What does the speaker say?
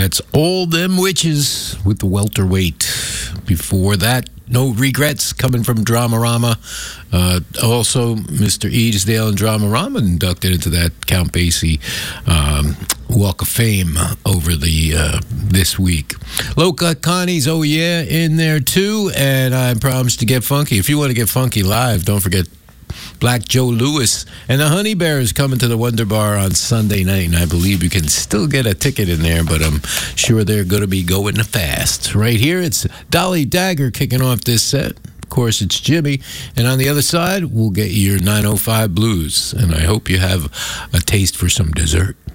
That's All Them Witches with the welterweight. Before that, No Regrets coming from Dramarama. Also, Mr. Edesdale and Dramarama inducted into that Count Basie Walk of Fame over the this week. Low Cut Connie's Oh Yeah in there too, and I promised to get funky. If you want to get funky live, don't forget Black Joe Lewis and the Honey Bears coming to the Wonder Bar on Sunday night, and I believe you can still get a ticket in there, but I'm sure they're going to be going fast. Right here, it's Dolly Dagger kicking off this set. Of course, it's Jimmy, and on the other side, we'll get your 905 Blues, and I hope you have a taste for some dessert.